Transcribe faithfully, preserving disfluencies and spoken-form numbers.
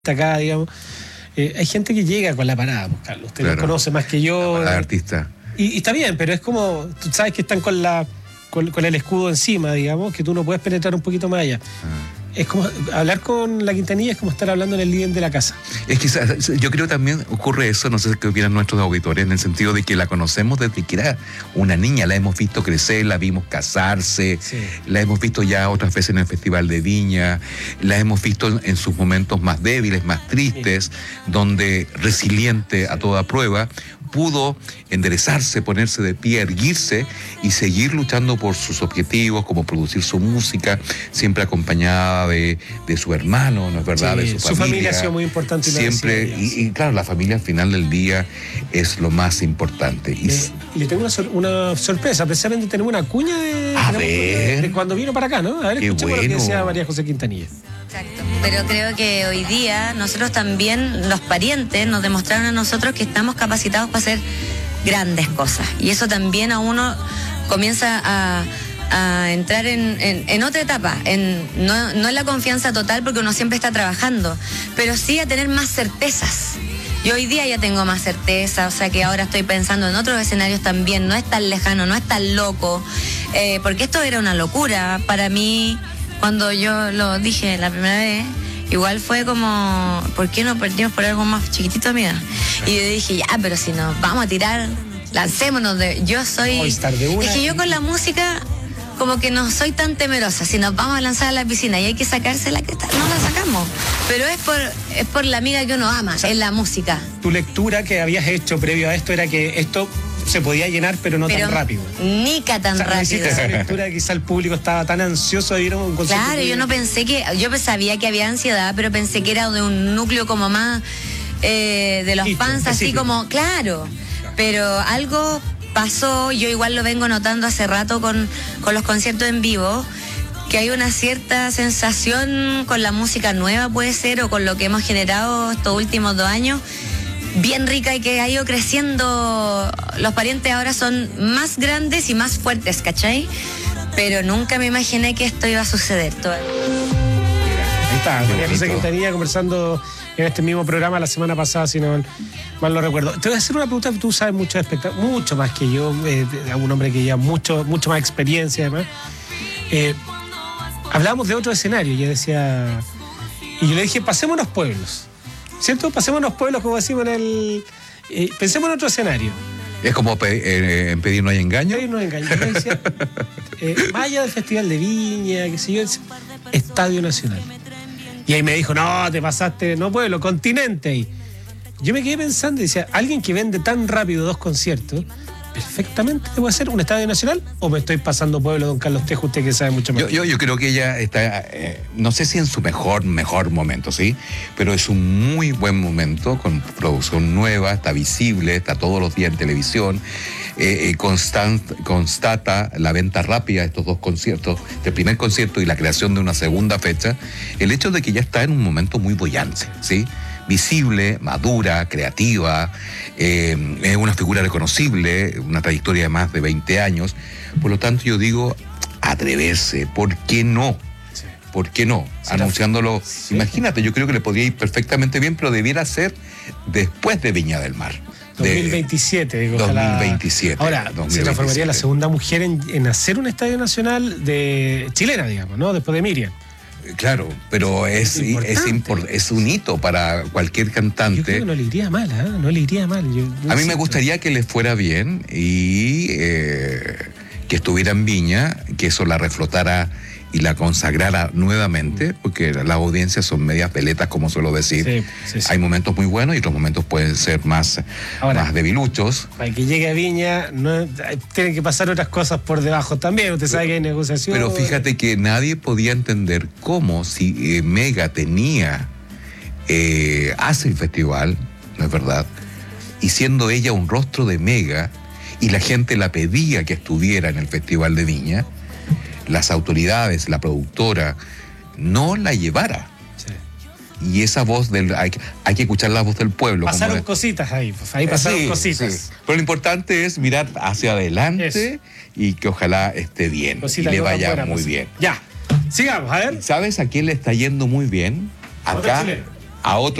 acá, digamos. Eh, hay gente que llega con la parada, pues, Carlos. Usted Claro. lo conoce más que yo. La parada eh, artista. Y, y está bien, pero es como, tú sabes que están con la con, con el escudo encima, digamos, que tú no puedes penetrar un poquito más allá. Ah. Es como, hablar con la Quintanilla es como estar hablando en el living de la casa. Es que yo creo también ocurre eso, no sé qué opinan nuestros auditores, en el sentido de que la conocemos desde que era una niña, la hemos visto crecer, la vimos casarse, Sí. la hemos visto ya otras veces en el Festival de Viña, la hemos visto en sus momentos más débiles, más tristes, sí. donde resiliente a toda prueba, pudo enderezarse, ponerse de pie, erguirse y seguir luchando por sus objetivos, como producir su música, siempre acompañada de, de su hermano, ¿no es verdad? Sí, de su, su familia. familia ha sido muy importante. Y Siempre, decía, y, sí. y claro, la familia al final del día es lo más importante. Y, Eh, y le tengo una, sor una sorpresa, precisamente tenemos una cuña de, A tenemos, ver. de cuando vino para acá, ¿no? A ver, Qué escuchemos bueno. lo que decía María José Quintanilla. Exacto, pero creo que hoy día nosotros también, los parientes, nos demostraron a nosotros que estamos capacitados para hacer grandes cosas. Y eso también a uno comienza a, a entrar en, en, en otra etapa, en, no, no en la confianza total porque uno siempre está trabajando, pero sí a tener más certezas. Yo hoy día ya tengo más certeza, o sea que ahora estoy pensando en otros escenarios también, no es tan lejano, no es tan loco, eh, porque esto era una locura para mí cuando yo lo dije la primera vez. Igual fue como, ¿por qué no partimos por algo más chiquitito, amiga? Y yo dije, ya, pero si nos vamos a tirar, lancémonos. De, yo soy... Hoy estar de una. Es que yo con la música, como que no soy tan temerosa. Si nos vamos a lanzar a la piscina y hay que sacarse la cresta, no la sacamos. Pero es por, es por la amiga que uno ama, o sea, es la música. Tu lectura que habías hecho previo a esto era que esto se podía llenar, pero no pero tan rápido. Nica tan O sea, no rápido. hiciste esa lectura que quizá el público estaba tan ansioso de ir a un concierto. Claro, que... yo no pensé que, yo sabía que había ansiedad, pero pensé que era de un núcleo como más eh, de los Listo, fans, así específico. como, claro, pero algo pasó, yo igual lo vengo notando hace rato con, con los conciertos en vivo, que hay una cierta sensación con la música nueva, puede ser, o con lo que hemos generado estos últimos dos años, bien rica y que ha ido creciendo. Los parientes ahora son más grandes y más fuertes, ¿cachai? Pero nunca me imaginé que esto iba a suceder. Todo. Ahí está, María José Quintanilla conversando en este mismo programa la semana pasada, si no mal lo recuerdo. Te voy a hacer una pregunta, tú sabes mucho de espectáculos, mucho más que yo, eh, un hombre que lleva mucho, mucho más experiencia además. Eh, hablábamos de otro escenario, yo decía, y yo le dije, pasemos los pueblos, ¿cierto? Pasemos los pueblos, como decimos en el... Eh, pensemos en otro escenario. es como pe eh, en pedir no hay engaño. No hay engaño. Yo decía, eh, más allá del Festival de Viña, qué sé yo, Estadio Nacional. Y ahí me dijo, no, te pasaste, no pueblo, continente. Y yo me quedé pensando y decía, alguien que vende tan rápido dos conciertos, perfectamente te puede hacer un Estadio Nacional, o me estoy pasando pueblo, don Carlos Tejo, usted que sabe mucho más. Yo, yo, yo creo que ella está, eh, no sé si en su mejor, mejor momento, ¿sí? Pero es un muy buen momento, con producción nueva, está visible, está todos los días en televisión, eh, eh, constant, constata la venta rápida de estos dos conciertos, del primer concierto y la creación de una segunda fecha, el hecho de que ya está en un momento muy boyante, ¿sí? Visible, madura, creativa, eh, es una figura reconocible, una trayectoria de más de veinte años. Por lo tanto, yo digo, atreverse, ¿por qué no? Sí. ¿Por qué no? Sí, Anunciándolo. sí. Imagínate, yo creo que le podría ir perfectamente bien, pero debiera ser después de Viña del Mar. dos mil veintisiete, De, digo, ojalá. dos mil veintisiete. Ahora, dos mil se transformaría veintisiete. la segunda mujer en, en hacer un Estadio Nacional de chilena, digamos, ¿no? Después de Miriam. Claro, pero es, Es importante. es, impor- es un hito para cualquier Yo creo cantante. que no le iría mal, ¿eh? No le iría mal. Yo, A mí me gustaría que le fuera bien y eh, que estuviera en Viña, que eso la reflotara y la consagrara nuevamente, porque las audiencias son medias peletas, como suelo decir. Sí, sí, sí. Hay momentos muy buenos y otros momentos pueden ser más, Ahora, más debiluchos. Para que llegue a Viña, no, tienen que pasar otras cosas por debajo también. Usted sabe que hay negociaciones. Pero fíjate que nadie podía entender cómo, si eh, Mega tenía, eh, hace el festival, ¿no es verdad? Y siendo ella un rostro de Mega, y la gente la pedía que estuviera en el Festival de Viña, las autoridades, la productora, no la llevara. Sí. Y esa voz del... Hay, hay que escuchar la voz del pueblo. Pasaron como, cositas ahí, pues, ahí pasaron sí, cositas. sí. Pero lo importante es mirar hacia adelante Eso. y que ojalá esté bien Cositas y le no tan vaya buenas, muy pues. bien. Ya, sigamos, a ver. ¿Sabes a quién le está yendo muy bien? Otro Acá, chileno. a otro